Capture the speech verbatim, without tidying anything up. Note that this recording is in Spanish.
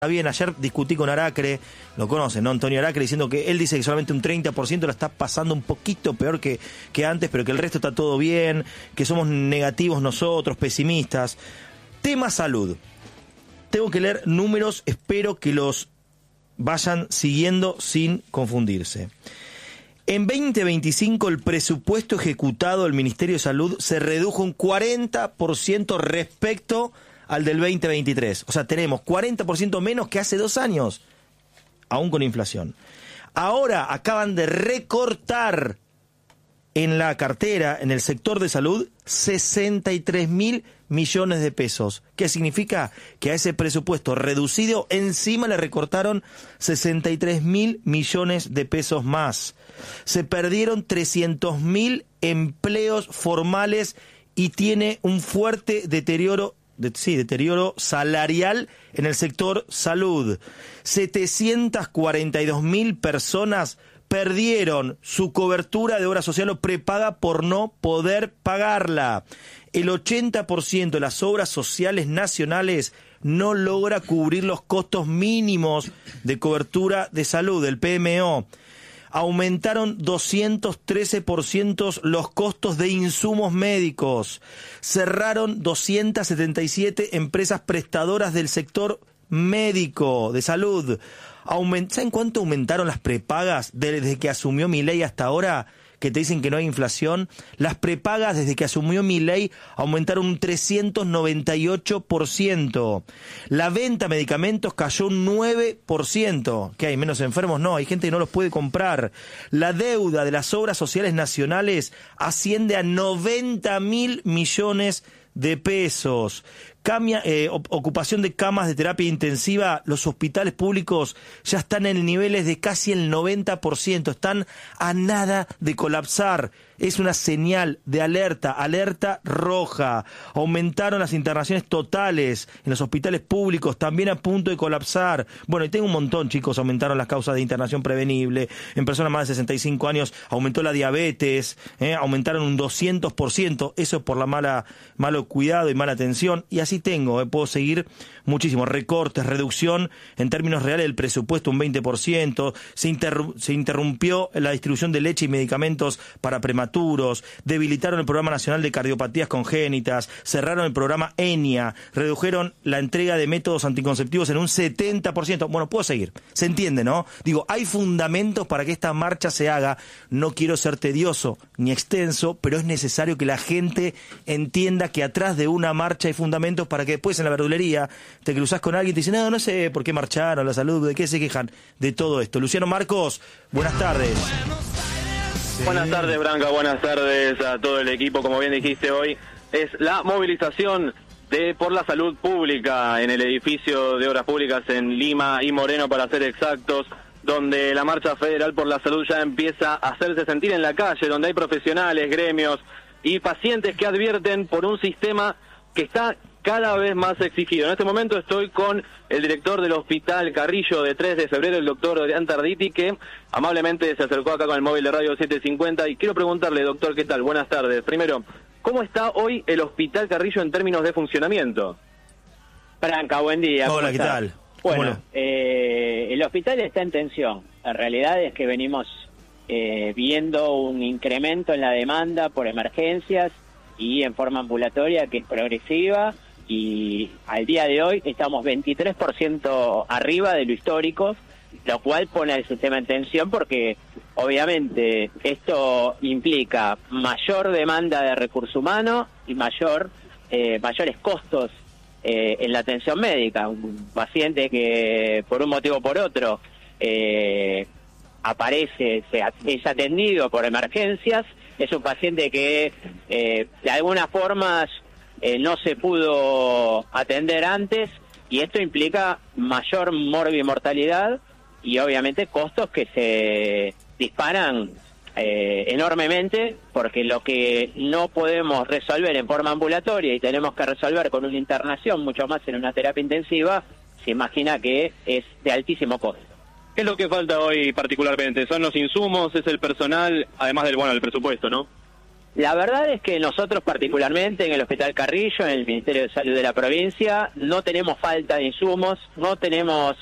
bien, ayer discutí con Aracre, lo conocen, ¿no? Antonio Aracre, diciendo que él dice que solamente un treinta por ciento la está pasando un poquito peor que, que antes, pero que el resto está todo bien, que somos negativos nosotros, pesimistas. Tema salud. Tengo que leer números, espero que los vayan siguiendo sin confundirse. En veinte veinticinco el presupuesto ejecutado del Ministerio de Salud se redujo un cuarenta por ciento respecto al del veinte veintitrés. O sea, tenemos cuarenta por ciento menos que hace dos años, aún con inflación. Ahora acaban de recortar en la cartera, en el sector de salud, sesenta y tres mil millones de pesos. ¿Qué significa? Que a ese presupuesto reducido encima le recortaron sesenta y tres mil millones de pesos más. Se perdieron trescientos mil empleos formales y tiene un fuerte deterioro De, sí, deterioro salarial en el sector salud. setecientas cuarenta y dos mil personas perdieron su cobertura de obra social o prepaga por no poder pagarla. El ochenta por ciento de las obras sociales nacionales no logra cubrir los costos mínimos de cobertura de salud, el P M O. Aumentaron doscientos trece por ciento los costos de insumos médicos. Cerraron doscientas setenta y siete empresas prestadoras del sector médico, de salud. Aument- ¿Saben cuánto aumentaron las prepagas desde que asumió Milei hasta ahora? Que te dicen que no hay inflación. Las prepagas desde que asumió Milei aumentaron un trescientos noventa y ocho por ciento. La venta de medicamentos cayó un nueve por ciento. ¿Qué hay? ¿Menos enfermos? No, hay gente que no los puede comprar. La deuda de las obras sociales nacionales asciende a noventa mil millones de pesos. Cambia, eh, ocupación de camas de terapia intensiva, los hospitales públicos ya están en niveles de casi el noventa por ciento, están a nada de colapsar. Es una señal de alerta, alerta roja. Aumentaron las internaciones totales en los hospitales públicos, también a punto de colapsar. Bueno, y tengo un montón, chicos, aumentaron las causas de internación prevenible. En personas más de sesenta y cinco años aumentó la diabetes, eh, aumentaron un doscientos por ciento. Eso es por la mala, malo cuidado y mala atención. Y así tengo, eh, puedo seguir muchísimo. Recortes, reducción en términos reales del presupuesto un veinte por ciento. Se, interru- se interrumpió la distribución de leche y medicamentos para prematuros. Debilitaron el Programa Nacional de Cardiopatías Congénitas, cerraron el programa ENIA, redujeron la entrega de métodos anticonceptivos en un setenta por ciento. Bueno, puedo seguir. Se entiende, ¿no? Digo, hay fundamentos para que esta marcha se haga. No quiero ser tedioso ni extenso, pero es necesario que la gente entienda que atrás de una marcha hay fundamentos para que después en la verdulería te cruzás con alguien y te dice, no, no sé por qué marcharon, la salud, de qué se quejan, de todo esto. Luciano Marcos, buenas tardes. Buenas tardes, Branca, buenas tardes a todo el equipo. Como bien dijiste hoy, es la movilización de por la salud pública en el edificio de Obras Públicas en Lima y Moreno, para ser exactos, donde la Marcha Federal por la Salud ya empieza a hacerse sentir en la calle, donde hay profesionales, gremios y pacientes que advierten por un sistema que está cada vez más exigido. En este momento estoy con el director del Hospital Carrillo de tres de febrero, el doctor Adrián Tarditi, que amablemente se acercó acá con el móvil de Radio setecientos cincuenta. Y quiero preguntarle, doctor, ¿qué tal? Buenas tardes. Primero, ¿cómo está hoy el Hospital Carrillo en términos de funcionamiento? Branca, buen día. Hola, ¿qué tal? Bueno, eh, el hospital está en tensión. La realidad es que venimos eh, viendo un incremento en la demanda por emergencias y en forma ambulatoria que es progresiva, y al día de hoy estamos veintitrés por ciento arriba de lo histórico, lo cual pone el sistema en tensión porque obviamente esto implica mayor demanda de recurso humano y mayor eh, mayores costos eh, en la atención médica. Un paciente que por un motivo o por otro eh, aparece, se, es atendido por emergencias, es un paciente que eh, de alguna forma eh, no se pudo atender antes, y esto implica mayor morbimortalidad y obviamente costos que se disparan eh, enormemente, porque lo que no podemos resolver en forma ambulatoria y tenemos que resolver con una internación, mucho más en una terapia intensiva, se imagina que es de altísimo costo. ¿Qué es lo que falta hoy particularmente? ¿Son los insumos? ¿Es el personal? Además del, bueno, el presupuesto, ¿no? La verdad es que nosotros particularmente en el Hospital Carrillo, en el Ministerio de Salud de la provincia, no tenemos falta de insumos, no tenemos